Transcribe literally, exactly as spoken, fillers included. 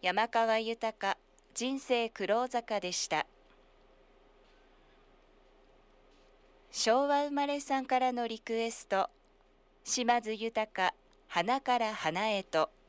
山川豊、人生苦労坂でした。昭和生まれさんからのリクエスト、島津豊、花から花へと。